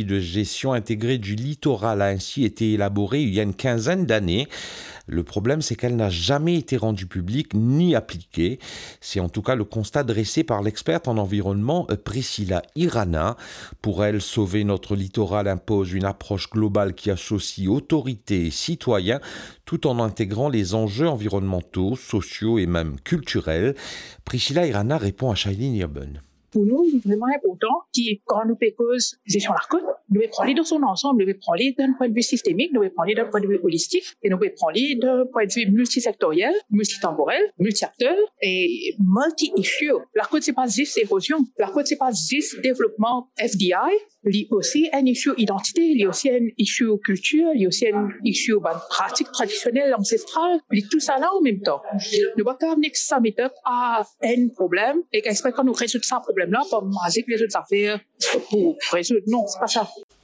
de gestion intégrée du littoral a ainsi été élaborée il y a une quinzaine d'années. Le problème, c'est qu'elle n'a jamais été rendue publique ni appliquée. C'est en tout cas le constat dressé par l'experte en environnement Priscilla Irana. Pour elle, sauver notre littoral impose une approche globale qui associe autorités et citoyens tout en intégrant les enjeux environnementaux, sociaux et même culturels. Priscilla Irana répond à Shailene Irben. Pour nous, c'est vraiment important que quand nous cause gestion de la côte, nous devons prendre dans son ensemble, nous devons prendre d'un point de vue systémique, nous devons prendre d'un point de vue holistique, et nous devons prendre d'un point de vue multisectoriel, multitemporel, multi-acteur et multi-issue. La côte, c'est pas juste érosion. La côte, c'est pas juste développement FDI. Il y a aussi un issue identité, il y a aussi un issue culture, il y a aussi un issue pratique traditionnelle, ancestrale. Il y a tout ça là en même temps. Nous ne pouvons pas venir ça mettre à un problème et qu'espère qu'on nous résout ça problème-là, pas maser les autres affaires pour résoudre. Non, c'est pas ça.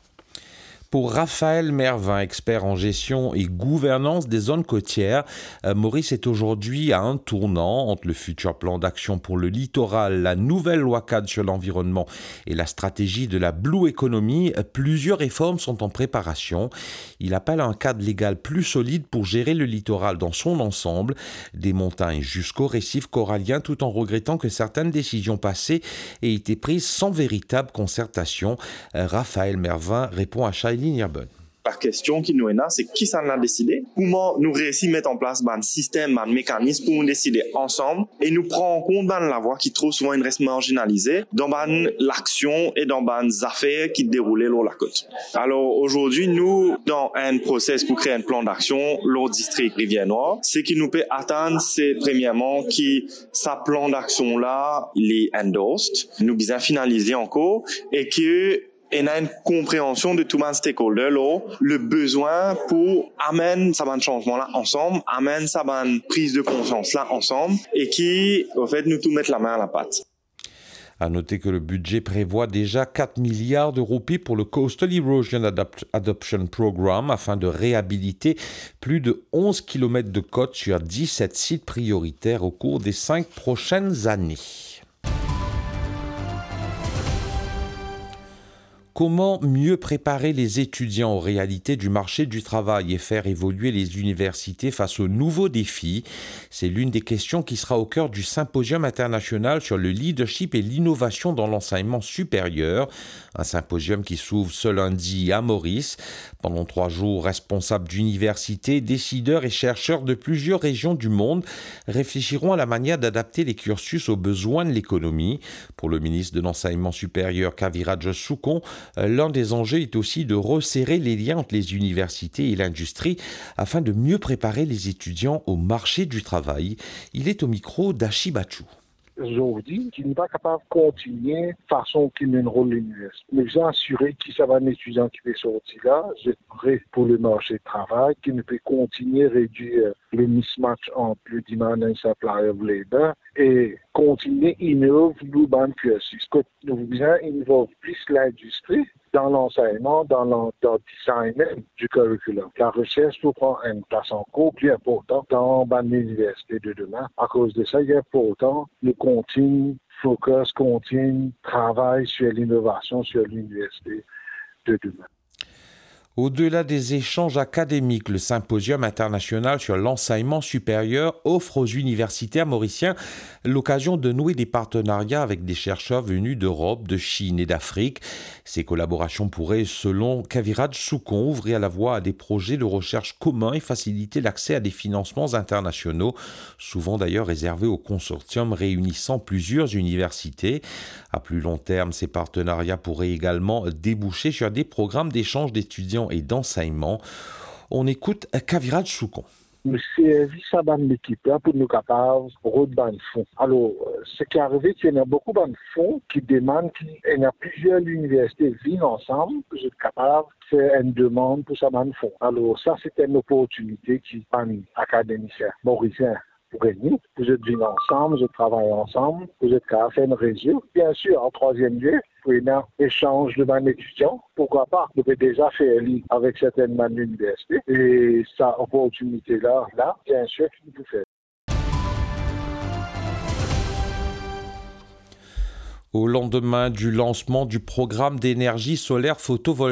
Pour Raphaël Mervin, expert en gestion et gouvernance des zones côtières, Maurice est aujourd'hui à un tournant entre le futur plan d'action pour le littoral, la nouvelle loi cadre sur l'environnement et la stratégie de la Blue Economy. Plusieurs réformes sont en préparation. Il appelle à un cadre légal plus solide pour gérer le littoral dans son ensemble, des montagnes jusqu'aux récifs coralliens, tout en regrettant que certaines décisions passées aient été prises sans véritable concertation. Raphaël Mervin répond à Shailene Irben. La question qui nous est là, c'est qui ça l'a décidé? Comment nous réussissons à mettre en place un système, un mécanisme pour nous décider ensemble et nous prendre en compte la voie qui trop souvent reste marginalisée dans l'action et dans les affaires qui déroulent sur la côte. Alors aujourd'hui, nous, dans un process pour créer un plan d'action, le district Rivière-Noire, ce qui nous peut atteindre, c'est premièrement que ce plan d'action-là, il est endorsed, nous bien finalisé encore et que on a une compréhension de tout le stakeholder, le besoin pour amener ça changement-là ensemble, amener ça prise de conscience-là ensemble, et qui, au fait, nous tout mettre la main à la pâte. À noter que le budget prévoit déjà 4 milliards de roupies pour le Coastal Erosion Adoption Programme afin de réhabiliter plus de 11 km de côte sur 17 sites prioritaires au cours des 5 prochaines années. Comment mieux préparer les étudiants aux réalités du marché du travail et faire évoluer les universités face aux nouveaux défis? C'est l'une des questions qui sera au cœur du symposium international sur le leadership et l'innovation dans l'enseignement supérieur. Un symposium qui s'ouvre ce lundi à Maurice. Pendant 3 jours, responsables d'universités, décideurs et chercheurs de plusieurs régions du monde réfléchiront à la manière d'adapter les cursus aux besoins de l'économie. Pour le ministre de l'Enseignement supérieur, Kaviraj Soukon, l'un des enjeux est aussi de resserrer les liens entre les universités et l'industrie afin de mieux préparer les étudiants au marché du travail. Il est au micro d'Achi Bachou. Aujourd'hui, qui n'est pas capable de continuer de façon qu'il mène rôle l'université. Mais j'ai assuré qu'il y a un étudiant qui peut sortir là, j'ai prêt pour le marché du travail, qui ne peut continuer à réduire le mismatch entre le demand et le supply of labor et continuer à innover le cursus. Nous voulons innover plus l'industrie dans l'enseignement, dans le design du curriculum. La recherche peut prendre une place encore plus importante dans l'université de demain. À cause de ça, il est important de continuer, focus, continue, travail sur l'innovation sur l'université de demain. Au-delà des échanges académiques, le symposium international sur l'enseignement supérieur offre aux universitaires mauriciens l'occasion de nouer des partenariats avec des chercheurs venus d'Europe, de Chine et d'Afrique. Ces collaborations pourraient, selon Kaviraj Soukon, ouvrir la voie à des projets de recherche communs et faciliter l'accès à des financements internationaux, souvent d'ailleurs réservés aux consortiums réunissant plusieurs universités. À plus long terme, ces partenariats pourraient également déboucher sur des programmes d'échange d'étudiants et d'enseignement. On écoute Kaviraj Soukon. Le service à l'équipe là pour nous capables de rendre des fonds. Alors, ce qui est arrivé, c'est qu'il y a beaucoup de fonds qui demandent qu'il y a plusieurs universités qui viennent ensemble pour être capables de faire une demande pour ça dans fonds. Alors, ça, c'était une opportunité qui est un académicien mauricien. Pour gagner, vous êtes venus ensemble, vous travaillez ensemble, vous êtes capable de faire une réseau. Bien sûr, en troisième lieu, vous pouvez un échange de ban étudiants. Pourquoi pas? Vous pouvez déjà faire avec certaines man universités. Et cette opportunité-là, bien sûr, qu'il vous fait. Au lendemain du lancement du programme d'énergie solaire photovoltaïque,